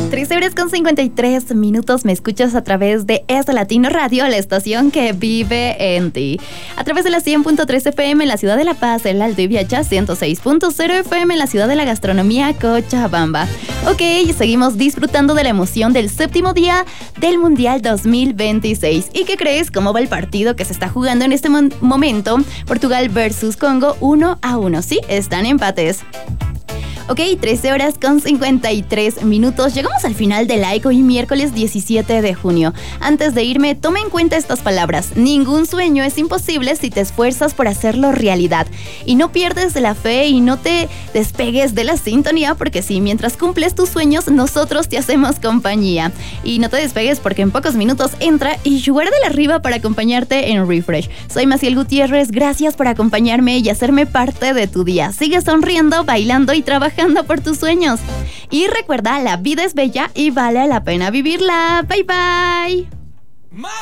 13 horas con 53 minutos. Me escuchas a través de Latino Radio, la estación que vive en ti. A través de la 100.3 FM en la ciudad de La Paz, el Alto y Viacha, 106.0 FM en la ciudad de la gastronomía, Cochabamba. Ok, seguimos disfrutando de la emoción del séptimo día del Mundial 2026. ¿Y qué crees? ¿Cómo va el partido que se está jugando en este momento? Portugal versus Congo, 1-1. Sí, están empates. Ok, 13 horas con 53 minutos. Llegamos al final de Laico y miércoles 17 de junio. Antes de irme, toma en cuenta estas palabras. Ningún sueño es imposible si te esfuerzas por hacerlo realidad. Y no pierdes la fe y no te despegues de la sintonía, porque sí, mientras cumples tus sueños, nosotros te hacemos compañía. Y no te despegues porque en pocos minutos entra y Yugar de la Riva para acompañarte en Refresh. Soy Maciel Gutiérrez, gracias por acompañarme y hacerme parte de tu día. Sigue sonriendo, bailando y trabajando por tus sueños. Y recuerda, la vida es bella y vale la pena vivirla. Bye bye.